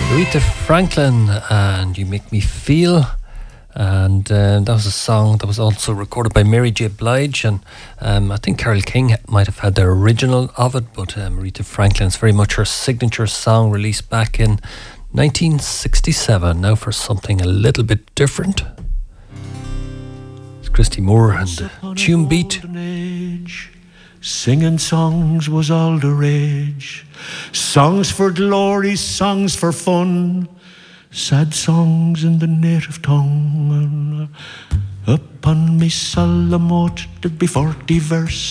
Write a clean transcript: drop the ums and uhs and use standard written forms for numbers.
Aretha Franklin and You Make Me Feel, and that was a song that was also recorded by Mary J. Blige, and I think Carole King might have had the original of it, but Aretha Franklin's very much her signature song, released back in 1967. Now for something a little bit different. It's Christy Moore and the Tune Beat. Singing songs was all the rage. Songs for glory, songs for fun, sad songs in the native tongue. Upon me solemn oath there'd be 40 verse